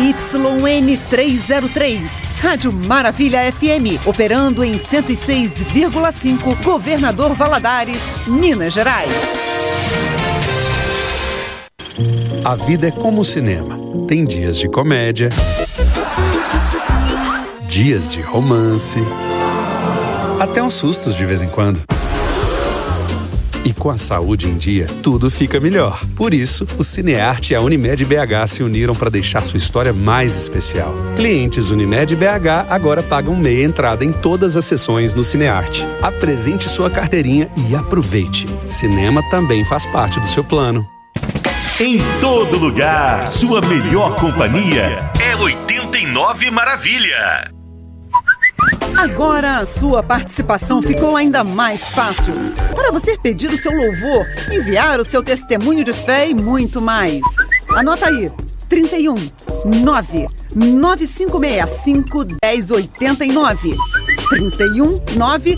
ZYN303, Rádio Maravilha FM, operando em 106,5, Governador Valadares, Minas Gerais. A vida é como o cinema. Tem dias de comédia, dias de romance, até uns sustos de vez em quando. E com a saúde em dia, tudo fica melhor. Por isso, o Cinearte e a Unimed BH se uniram para deixar sua história mais especial. Clientes Unimed BH agora pagam meia entrada em todas as sessões no Cinearte. Apresente sua carteirinha e aproveite. Cinema também faz parte do seu plano. Em todo lugar, sua melhor companhia é 89 Maravilha. Agora a sua participação ficou ainda mais fácil. Para você pedir o seu louvor, enviar o seu testemunho de fé e muito mais. Anota aí, 31 9 9565 1089. 31 9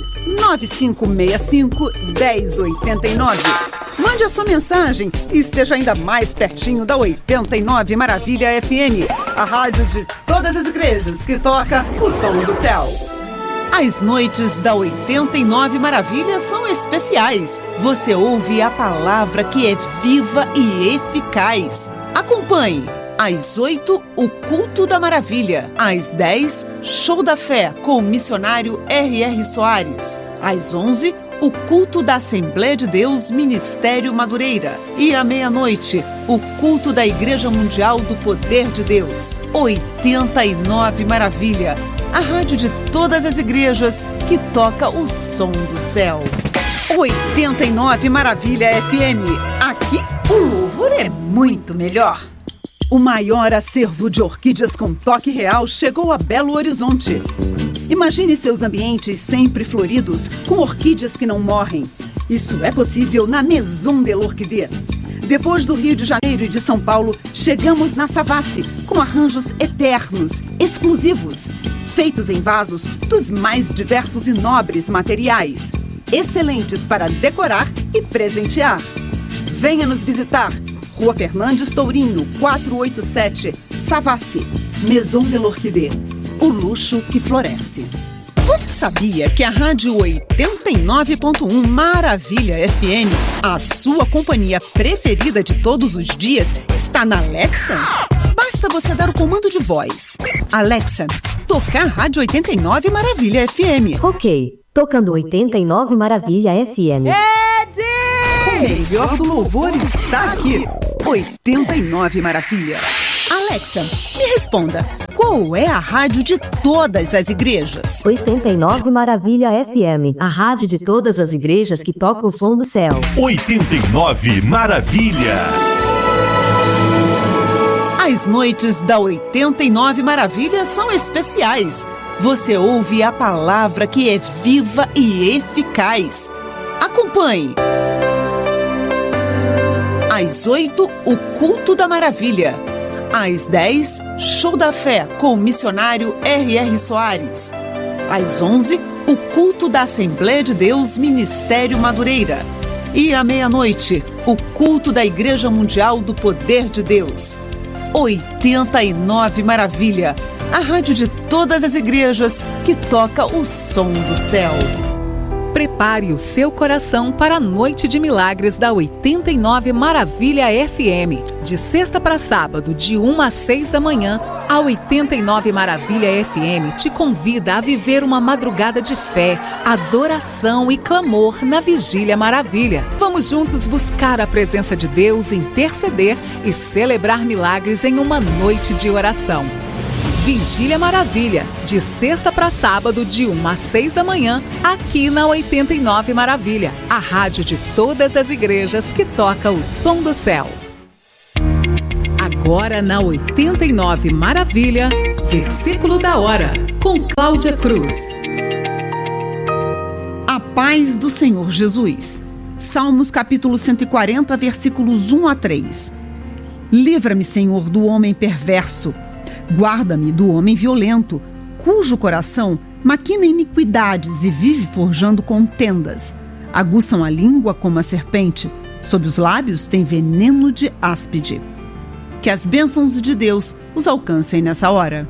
9565 1089. Mande a sua mensagem e esteja ainda mais pertinho da 89 Maravilha FM, a rádio de todas as igrejas que toca o som do céu. As noites da 89 Maravilha são especiais. Você ouve a palavra que é viva e eficaz. Acompanhe. Às 8, o Culto da Maravilha. Às 10, Show da Fé com o missionário R.R. Soares. Às 11, o Culto da Assembleia de Deus Ministério Madureira. E à meia-noite, o Culto da Igreja Mundial do Poder de Deus. 89 Maravilha. A rádio de todas as igrejas que toca o som do céu. 89 Maravilha FM. Aqui, o louvor é muito melhor. O maior acervo de orquídeas com toque real chegou a Belo Horizonte. Imagine seus ambientes sempre floridos, com orquídeas que não morrem. Isso é possível na Maison de l'Orchidée. Depois do Rio de Janeiro e de São Paulo, chegamos na Savassi, com arranjos eternos, exclusivos, feitos em vasos dos mais diversos e nobres materiais, excelentes para decorar e presentear. Venha nos visitar. Rua Fernandes Tourinho, 487, Savassi, Maison de l'Orchidée. O luxo que floresce. Você sabia que a Rádio 89.1 Maravilha FM, a sua companhia preferida de todos os dias, está na Alexa? Basta você dar o comando de voz. Alexa, tocar Rádio 89 Maravilha FM. Ok, tocando 89 Maravilha FM. O melhor do louvor está aqui. 89 Maravilha. Alexa, me responda. Qual é a rádio de todas as igrejas? 89 Maravilha FM. A rádio de todas as igrejas que toca o som do céu. 89 Maravilha. As noites da 89 Maravilha são especiais. Você ouve a palavra que é viva e eficaz. Acompanhe. Às 8, o Culto da Maravilha. Às 10, Show da Fé com o missionário R.R. Soares. Às 11, o Culto da Assembleia de Deus Ministério Madureira. E à meia-noite, o Culto da Igreja Mundial do Poder de Deus. 89 Maravilha, a rádio de todas as igrejas que toca o som do céu. Prepare o seu coração para a Noite de Milagres da 89 Maravilha FM. De sexta para sábado, de 1 às 6 da manhã, a 89 Maravilha FM te convida a viver uma madrugada de fé, adoração e clamor na Vigília Maravilha. Vamos juntos buscar a presença de Deus, interceder e celebrar milagres em uma noite de oração. Vigília Maravilha, de sexta para sábado, de 1 às 6 da manhã, aqui na 89 Maravilha, a rádio de todas as igrejas que toca o som do céu. Agora na 89 Maravilha, versículo da hora, com Cláudia Cruz. A paz do Senhor Jesus. Salmos capítulo 140, versículos 1 a 3. Livra-me, Senhor, do homem perverso. Guarda-me do homem violento, cujo coração maquina iniquidades e vive forjando contendas. Aguçam a língua como a serpente, sob os lábios tem veneno de áspide. Que as bênçãos de Deus os alcancem nessa hora.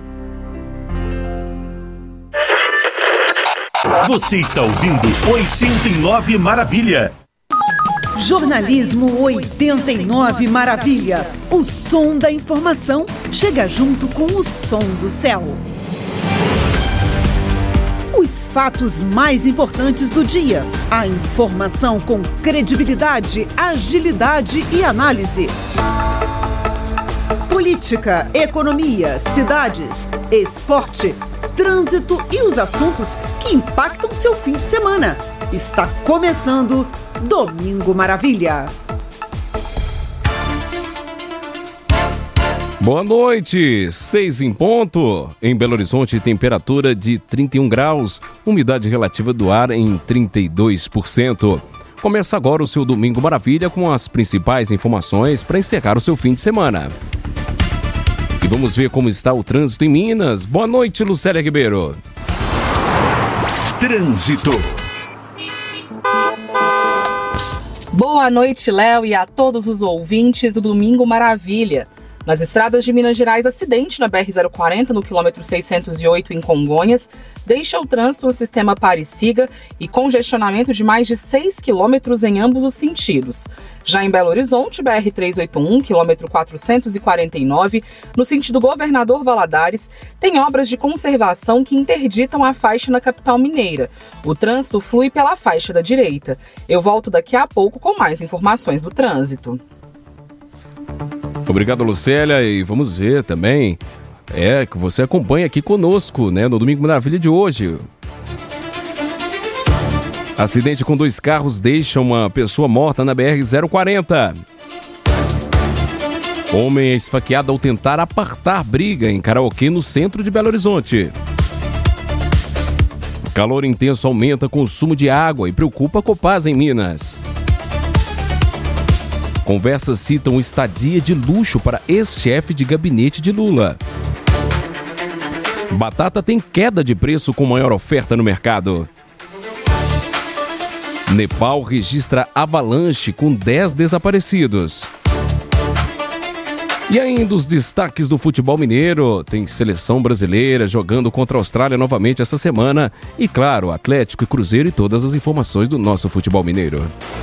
Você está ouvindo 89 Maravilha. Jornalismo 89 Maravilha. O som da informação chega junto com o som do céu. Os fatos mais importantes do dia. A informação com credibilidade, agilidade e análise. Política, economia, cidades, esporte, trânsito e os assuntos que impactam seu fim de semana. Está começando Domingo Maravilha. Boa noite, 6 em ponto. Em Belo Horizonte, temperatura de 31 graus, umidade relativa do ar em 32%. Começa agora o seu Domingo Maravilha com as principais informações para encerrar o seu fim de semana. E vamos ver como está o trânsito em Minas. Boa noite, Lucélia Ribeiro. Trânsito. Boa noite, Léo, e a todos os ouvintes do Domingo Maravilha. Nas estradas de Minas Gerais, acidente na BR-040, no quilômetro 608, em Congonhas, deixa o trânsito no sistema Pare-Siga e congestionamento de mais de 6 quilômetros em ambos os sentidos. Já em Belo Horizonte, BR-381, quilômetro 449, no sentido Governador Valadares, tem obras de conservação que interditam a faixa na capital mineira. O trânsito flui pela faixa da direita. Eu volto daqui a pouco com mais informações do trânsito. Obrigado, Lucélia, e vamos ver também que você acompanha aqui conosco, né, no Domingo Maravilha de hoje. Acidente com 2 carros deixa uma pessoa morta na BR-040. Homem é esfaqueado ao tentar apartar briga em karaokê no centro de Belo Horizonte. Calor intenso aumenta consumo de água e preocupa a Copasa em Minas. Conversas citam estadia de luxo para ex-chefe de gabinete de Lula. Batata tem queda de preço com maior oferta no mercado. Nepal registra avalanche com 10 desaparecidos. E ainda os destaques do futebol mineiro. Tem seleção brasileira jogando contra a Austrália novamente essa semana. E claro, Atlético e Cruzeiro e todas as informações do nosso futebol mineiro.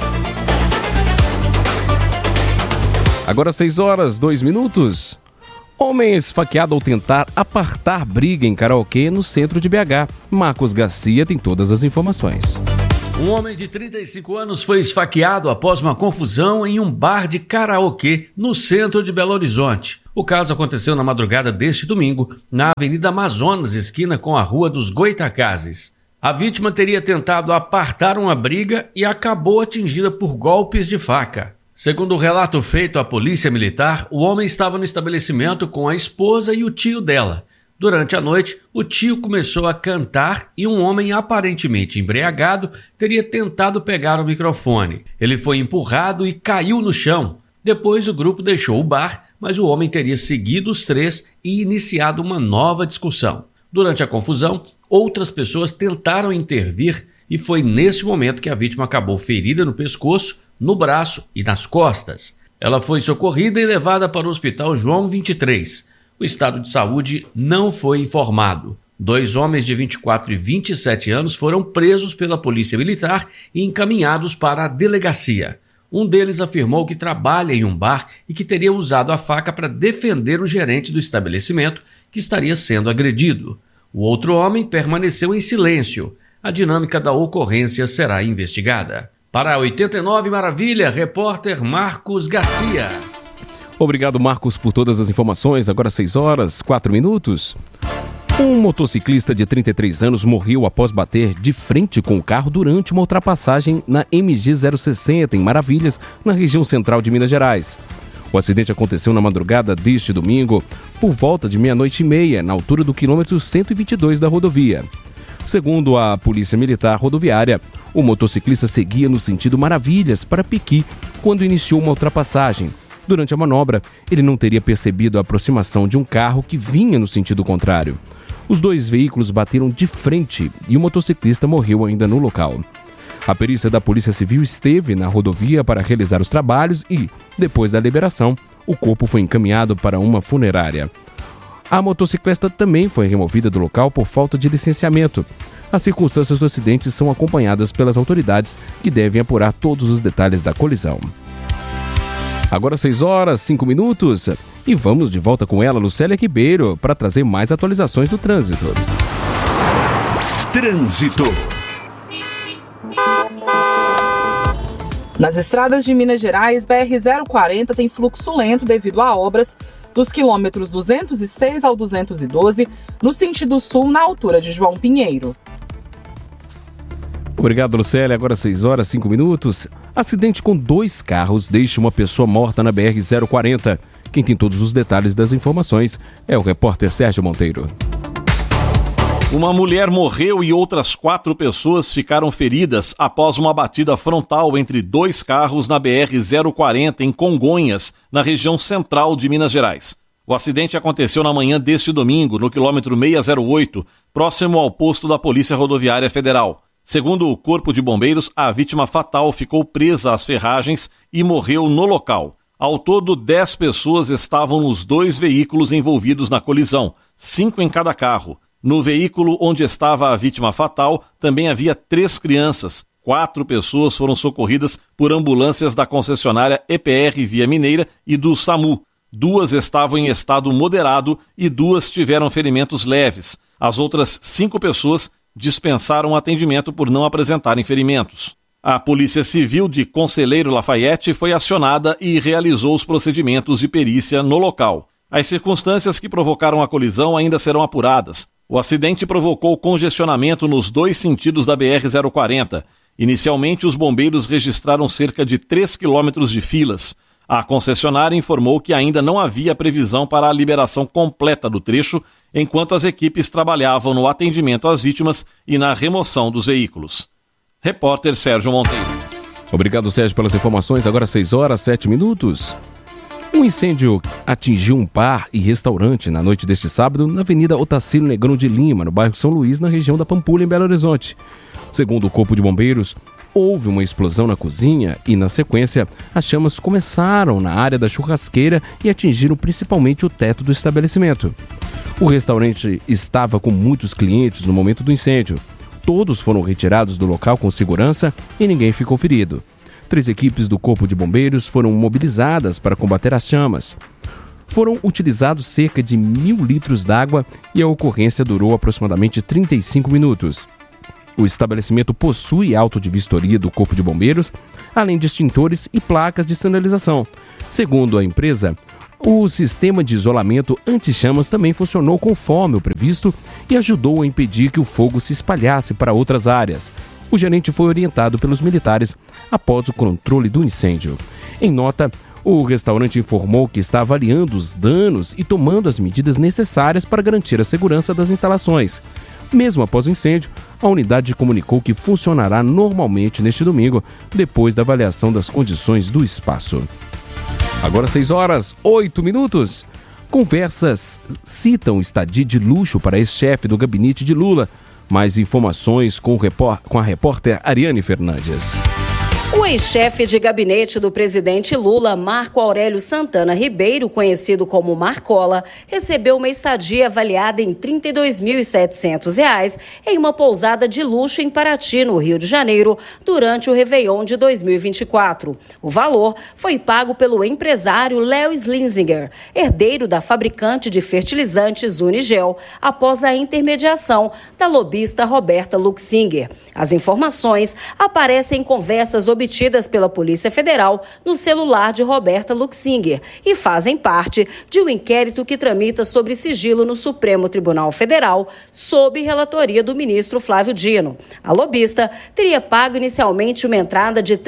Agora 6 horas, 2 minutos. Homem esfaqueado ao tentar apartar briga em karaokê no centro de BH. Marcos Garcia tem todas as informações. Um homem de 35 anos foi esfaqueado após uma confusão em um bar de karaokê no centro de Belo Horizonte. O caso aconteceu na madrugada deste domingo, na Avenida Amazonas, esquina com a Rua dos Goitacazes. A vítima teria tentado apartar uma briga e acabou atingida por golpes de faca. Segundo o relato feito à polícia militar, o homem estava no estabelecimento com a esposa e o tio dela. Durante a noite, o tio começou a cantar e um homem aparentemente embriagado teria tentado pegar o microfone. Ele foi empurrado e caiu no chão. Depois o grupo deixou o bar, mas o homem teria seguido os três e iniciado uma nova discussão. Durante a confusão, outras pessoas tentaram intervir e foi nesse momento que a vítima acabou ferida no pescoço, no braço e nas costas. Ela foi socorrida e levada para o Hospital João 23. O estado de saúde não foi informado. 2 homens de 24 e 27 anos foram presos pela Polícia Militar e encaminhados para a delegacia. Um deles afirmou que trabalha em um bar e que teria usado a faca para defender o gerente do estabelecimento, que estaria sendo agredido. O outro homem permaneceu em silêncio. A dinâmica da ocorrência será investigada. Para a 89 Maravilha, repórter Marcos Garcia. Obrigado, Marcos, por todas as informações. Agora 6 horas, 4 minutos. Um motociclista de 33 anos morreu após bater de frente com o carro durante uma ultrapassagem na MG 060, em Maravilhas, na região central de Minas Gerais. O acidente aconteceu na madrugada deste domingo, por volta de 00:30, na altura do quilômetro 122 da rodovia. Segundo a Polícia Militar Rodoviária, o motociclista seguia no sentido Maravilhas para Piqui quando iniciou uma ultrapassagem. Durante a manobra, ele não teria percebido a aproximação de um carro que vinha no sentido contrário. Os 2 veículos bateram de frente e o motociclista morreu ainda no local. A perícia da Polícia Civil esteve na rodovia para realizar os trabalhos e, depois da liberação, O corpo foi encaminhado para uma funerária. A motocicleta também foi removida do local por falta de licenciamento. As circunstâncias do acidente são acompanhadas pelas autoridades, que devem apurar todos os detalhes da colisão. Agora 6h05 e vamos de volta com ela, Lucélia Ribeiro, para trazer mais atualizações do trânsito. Trânsito. Nas estradas de Minas Gerais, BR-040 tem fluxo lento devido a obras dos quilômetros 206 ao 212, no sentido sul, na altura de João Pinheiro. Obrigado, Lucélia. Agora 6h05. Acidente com 2 carros deixa uma pessoa morta na BR-040. Quem tem todos os detalhes das informações é o repórter Sérgio Monteiro. Uma mulher morreu e outras 4 pessoas ficaram feridas após uma batida frontal entre 2 carros na BR-040 em Congonhas, na região central de Minas Gerais. O acidente aconteceu na manhã deste domingo, no quilômetro 608, próximo ao posto da Polícia Rodoviária Federal. Segundo o Corpo de Bombeiros, a vítima fatal ficou presa às ferragens e morreu no local. Ao todo, 10 pessoas estavam nos 2 veículos envolvidos na colisão, 5 em cada carro. No veículo onde estava a vítima fatal, também havia 3 crianças. 4 pessoas foram socorridas por ambulâncias da concessionária EPR Via Mineira e do SAMU. 2 estavam em estado moderado e 2 tiveram ferimentos leves. As outras 5 pessoas dispensaram atendimento por não apresentarem ferimentos. A Polícia Civil de Conselheiro Lafayette foi acionada e realizou os procedimentos de perícia no local. As circunstâncias que provocaram a colisão ainda serão apuradas. O acidente provocou congestionamento nos 2 sentidos da BR-040. Inicialmente, os bombeiros registraram cerca de 3 quilômetros de filas. A concessionária informou que ainda não havia previsão para a liberação completa do trecho, enquanto as equipes trabalhavam no atendimento às vítimas e na remoção dos veículos. Repórter Sérgio Monteiro. Obrigado, Sérgio, pelas informações. Agora 6h07. Um incêndio atingiu um bar e restaurante na noite deste sábado na Avenida Otacílio Negrão de Lima, no bairro São Luís, na região da Pampulha, em Belo Horizonte. Segundo o Corpo de Bombeiros, houve uma explosão na cozinha e, na sequência, as chamas começaram na área da churrasqueira e atingiram principalmente o teto do estabelecimento. O restaurante estava com muitos clientes no momento do incêndio. Todos foram retirados do local com segurança e ninguém ficou ferido. 3 equipes do Corpo de Bombeiros foram mobilizadas para combater as chamas. Foram utilizados cerca de 1.000 litros d'água e a ocorrência durou aproximadamente 35 minutos. O estabelecimento possui auto de vistoria do Corpo de Bombeiros, além de extintores e placas de sinalização. Segundo a empresa, o sistema de isolamento anti-chamas também funcionou conforme o previsto e ajudou a impedir que o fogo se espalhasse para outras áreas. O gerente foi orientado pelos militares após o controle do incêndio. Em nota, o restaurante informou que está avaliando os danos e tomando as medidas necessárias para garantir a segurança das instalações. Mesmo após o incêndio, a unidade comunicou que funcionará normalmente neste domingo, depois da avaliação das condições do espaço. Agora 6h08. Conversas citam estadia de luxo para ex-chefe do gabinete de Lula. Mais informações com a repórter Ariane Fernandes. O ex-chefe de gabinete do presidente Lula, Marco Aurélio Santana Ribeiro, conhecido como Marcola, recebeu uma estadia avaliada em R$ 32.700 em uma pousada de luxo em Paraty, no Rio de Janeiro, durante o Réveillon de 2024. O valor foi pago pelo empresário Léo Slinzinger, herdeiro da fabricante de fertilizantes Unigel, após a intermediação da lobista Roberta Luxinger. As informações aparecem em conversas obtidas pela Polícia Federal no celular de Roberta Luxinger e fazem parte de um inquérito que tramita sobre sigilo no Supremo Tribunal Federal, sob relatoria do ministro Flávio Dino. A lobista teria pago inicialmente uma entrada de R$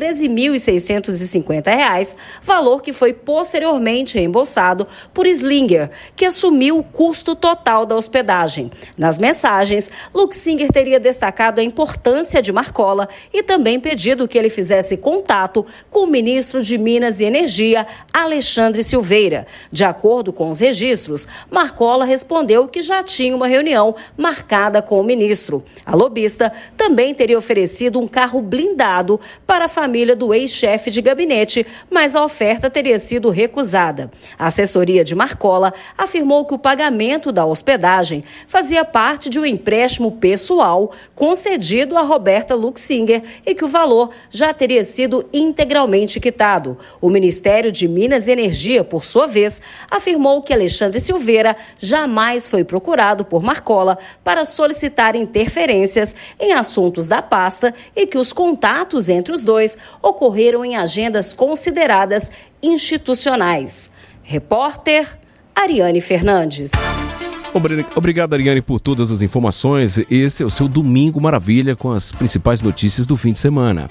13.650, valor que foi posteriormente reembolsado por Slinger, que assumiu o custo total da hospedagem. Nas mensagens, Luxinger teria destacado a importância de Marcola e também pedido que ele fizesse tivesse contato com o ministro de Minas e Energia, Alexandre Silveira. De acordo com os registros, Marcola respondeu que já tinha uma reunião marcada com o ministro. A lobista também teria oferecido um carro blindado para a família do ex-chefe de gabinete, mas a oferta teria sido recusada. A assessoria de Marcola afirmou que o pagamento da hospedagem fazia parte de um empréstimo pessoal concedido a Roberta Luxinger e que o valor já teria sido integralmente quitado. O Ministério de Minas e Energia, por sua vez, afirmou que Alexandre Silveira jamais foi procurado por Marcola para solicitar interferências em assuntos da pasta e que os contatos entre os dois ocorreram em agendas consideradas institucionais. Repórter Ariane Fernandes. Obrigado, Ariane, por todas as informações. Esse é o seu Domingo Maravilha com as principais notícias do fim de semana.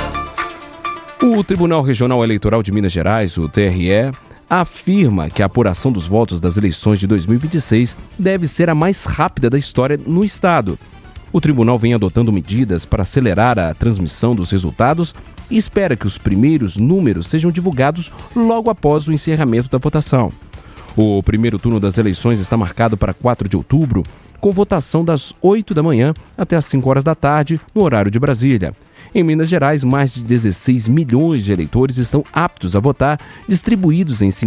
O Tribunal Regional Eleitoral de Minas Gerais, o TRE, afirma que a apuração dos votos das eleições de 2026 deve ser a mais rápida da história no estado. O tribunal vem adotando medidas para acelerar a transmissão dos resultados e espera que os primeiros números sejam divulgados logo após o encerramento da votação. O primeiro turno das eleições está marcado para 4 de outubro, com votação das 8 da manhã até as 5 horas da tarde, no horário de Brasília. Em Minas Gerais, mais de 16 milhões de eleitores estão aptos a votar, distribuídos em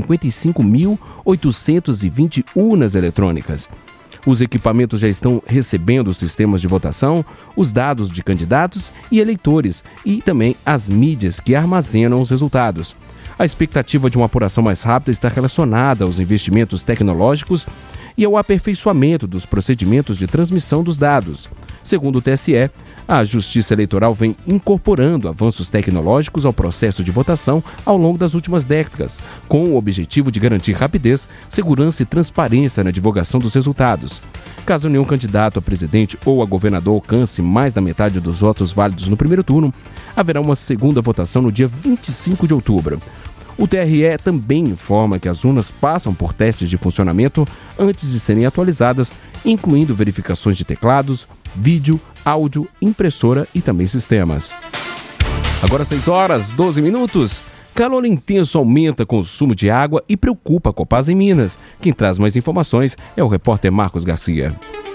55.820 urnas eletrônicas. Os equipamentos já estão recebendo os sistemas de votação, os dados de candidatos e eleitores e também as mídias que armazenam os resultados. A expectativa de uma apuração mais rápida está relacionada aos investimentos tecnológicos e ao aperfeiçoamento dos procedimentos de transmissão dos dados. Segundo o TSE, a Justiça Eleitoral vem incorporando avanços tecnológicos ao processo de votação ao longo das últimas décadas, com o objetivo de garantir rapidez, segurança e transparência na divulgação dos resultados. Caso nenhum candidato a presidente ou a governador alcance mais da metade dos votos válidos no primeiro turno, haverá uma segunda votação no dia 25 de outubro. O TRE também informa que as urnas passam por testes de funcionamento antes de serem atualizadas, incluindo verificações de teclados, vídeo, áudio, impressora e também sistemas. Agora 6 horas, 12 minutos. Calor intenso aumenta o consumo de água e preocupa a Copasa em Minas. Quem traz mais informações é o repórter Marcos Garcia.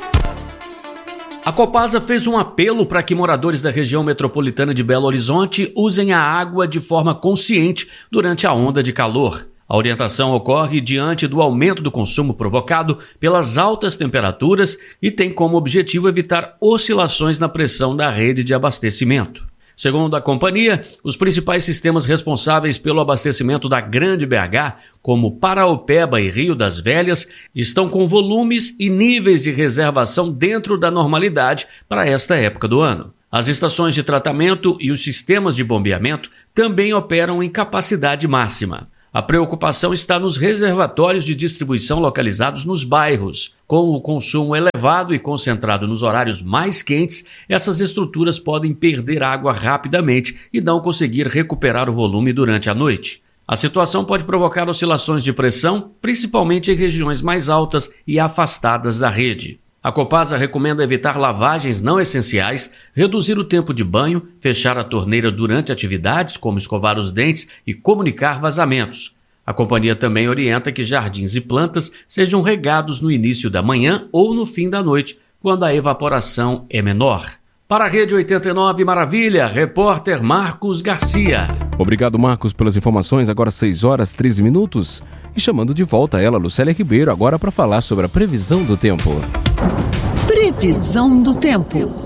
A Copasa fez um apelo para que moradores da região metropolitana de Belo Horizonte usem a água de forma consciente durante a onda de calor. A orientação ocorre diante do aumento do consumo provocado pelas altas temperaturas e tem como objetivo evitar oscilações na pressão da rede de abastecimento. Segundo a companhia, os principais sistemas responsáveis pelo abastecimento da Grande BH, como Paraopeba e Rio das Velhas, estão com volumes e níveis de reservação dentro da normalidade para esta época do ano. As estações de tratamento e os sistemas de bombeamento também operam em capacidade máxima. A preocupação está nos reservatórios de distribuição localizados nos bairros. Com o consumo elevado e concentrado nos horários mais quentes, essas estruturas podem perder água rapidamente e não conseguir recuperar o volume durante a noite. A situação pode provocar oscilações de pressão, principalmente em regiões mais altas e afastadas da rede. A Copasa recomenda evitar lavagens não essenciais, reduzir o tempo de banho, fechar a torneira durante atividades como escovar os dentes e comunicar vazamentos. A companhia também orienta que jardins e plantas sejam regados no início da manhã ou no fim da noite, quando a evaporação é menor. Para a Rede 89 Maravilha, repórter Marcos Garcia. Obrigado, Marcos, pelas informações. Agora 6 horas, 13 minutos. E chamando de volta ela, Lucélia Ribeiro, agora para falar sobre a previsão do tempo. Previsão do tempo.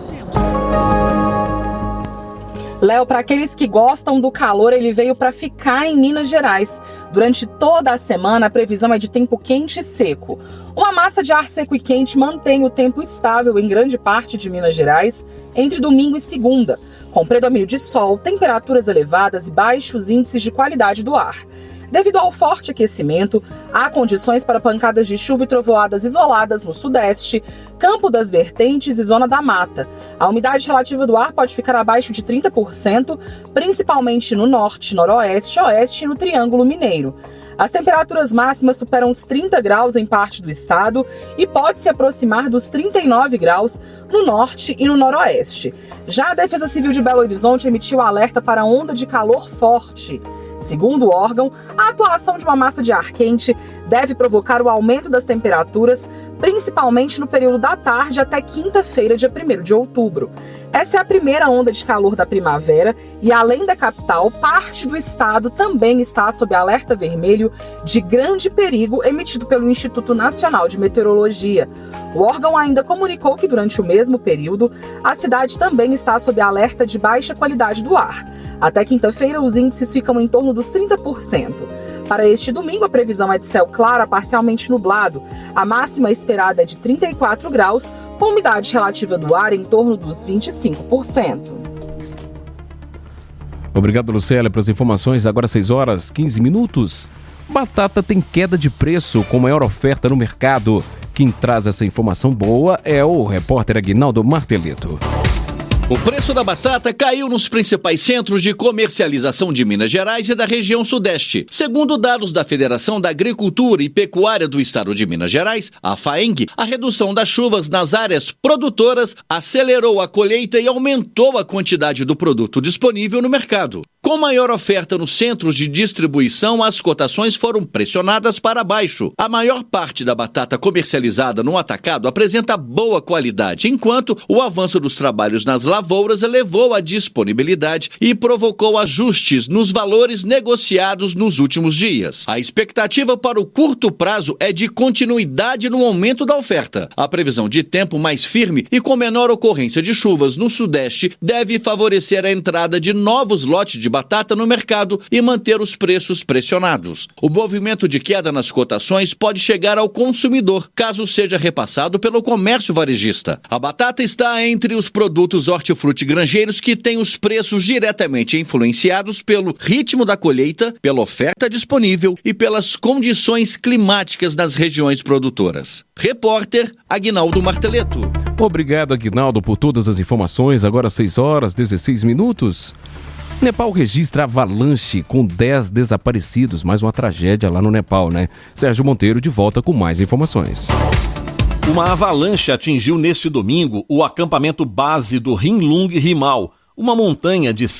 Léo, para aqueles que gostam do calor, ele veio para ficar em Minas Gerais. Durante toda a semana, a previsão é de tempo quente e seco. Uma massa de ar seco e quente mantém o tempo estável em grande parte de Minas Gerais entre domingo e segunda, com predomínio de sol, temperaturas elevadas e baixos índices de qualidade do ar. Devido ao forte aquecimento, há condições para pancadas de chuva e trovoadas isoladas no sudeste, Campo das Vertentes e Zona da Mata. A umidade relativa do ar pode ficar abaixo de 30%, principalmente no norte, noroeste, oeste e no Triângulo Mineiro. As temperaturas máximas superam os 30 graus em parte do estado e pode se aproximar dos 39 graus no norte e no noroeste. Já a Defesa Civil de Belo Horizonte emitiu alerta para onda de calor forte. Segundo o órgão, a atuação de uma massa de ar quente deve provocar o aumento das temperaturas, principalmente no período da tarde até quinta-feira, dia 1º de outubro. Essa é a primeira onda de calor da primavera e, além da capital, parte do estado também está sob alerta vermelho de grande perigo emitido pelo Instituto Nacional de Meteorologia. O órgão ainda comunicou que, durante o mesmo período, a cidade também está sob alerta de baixa qualidade do ar. Até quinta-feira, os índices ficam em torno dos 30%. Para este domingo, a previsão é de céu claro a parcialmente nublado. A máxima esperada é de 34 graus, com umidade relativa do ar em torno dos 25%. Obrigado, Lucélia, pelas informações. Agora 6h15. Batata tem queda de preço com maior oferta no mercado. Quem traz essa informação boa é o repórter Aguinaldo Martelito. O preço da batata caiu nos principais centros de comercialização de Minas Gerais e da região Sudeste. Segundo dados da Federação da Agricultura e Pecuária do Estado de Minas Gerais, a FAENG, a redução das chuvas nas áreas produtoras acelerou a colheita e aumentou a quantidade do produto disponível no mercado. Com maior oferta nos centros de distribuição, as cotações foram pressionadas para baixo. A maior parte da batata comercializada no atacado apresenta boa qualidade, enquanto o avanço dos trabalhos nas lavouras elevou a disponibilidade e provocou ajustes nos valores negociados nos últimos dias. A expectativa para o curto prazo é de continuidade no aumento da oferta. A previsão de tempo mais firme e com menor ocorrência de chuvas no Sudeste deve favorecer a entrada de novos lotes de batata no mercado e manter os preços pressionados. O movimento de queda nas cotações pode chegar ao consumidor, caso seja repassado pelo comércio varejista. A batata está entre os produtos hortifrutigranjeiros que têm os preços diretamente influenciados pelo ritmo da colheita, pela oferta disponível e pelas condições climáticas das regiões produtoras. Repórter Aguinaldo Martelito. Obrigado, Aguinaldo, por todas as informações. Agora 6h16. Nepal registra avalanche com 10 desaparecidos. Mais uma tragédia lá no Nepal, né? Sérgio Monteiro de volta com mais informações. Uma avalanche atingiu neste domingo o acampamento base do Hinlung Himal, uma montanha de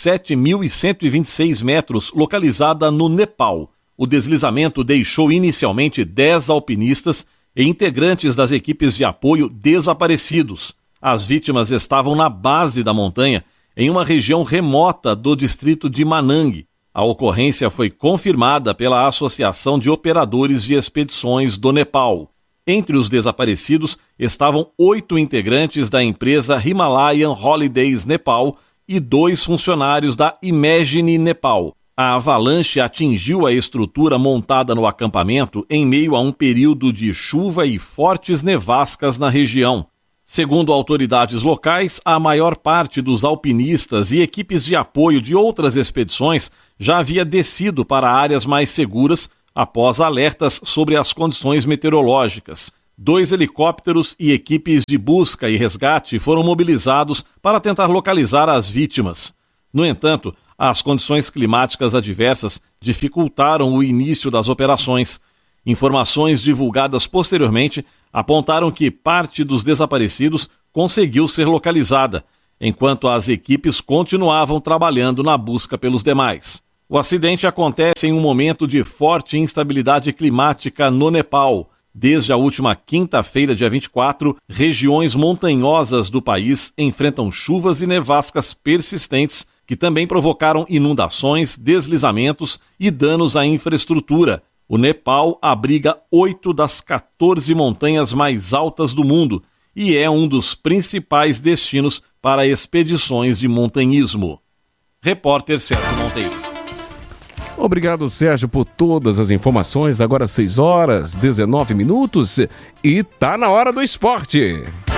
7.126 metros localizada no Nepal. O deslizamento deixou inicialmente 10 alpinistas e integrantes das equipes de apoio desaparecidos. As vítimas estavam na base da montanha, em uma região remota do distrito de Manang. A ocorrência foi confirmada pela Associação de Operadores de Expedições do Nepal. Entre os desaparecidos estavam 8 integrantes da empresa Himalayan Holidays Nepal e 2 funcionários da Imagine Nepal. A avalanche atingiu a estrutura montada no acampamento em meio a um período de chuva e fortes nevascas na região. Segundo autoridades locais, a maior parte dos alpinistas e equipes de apoio de outras expedições já havia descido para áreas mais seguras após alertas sobre as condições meteorológicas. 2 helicópteros e equipes de busca e resgate foram mobilizados para tentar localizar as vítimas. No entanto, as condições climáticas adversas dificultaram o início das operações. Informações divulgadas posteriormente apontaram que parte dos desaparecidos conseguiu ser localizada, enquanto as equipes continuavam trabalhando na busca pelos demais. O acidente acontece em um momento de forte instabilidade climática no Nepal. Desde a última quinta-feira, dia 24, regiões montanhosas do país enfrentam chuvas e nevascas persistentes que também provocaram inundações, deslizamentos e danos à infraestrutura. O Nepal abriga 8 das 14 montanhas mais altas do mundo e é um dos principais destinos para expedições de montanhismo. Repórter Sérgio Monteiro. Obrigado, Sérgio, por todas as informações. Agora 6h19 e tá na hora do esporte.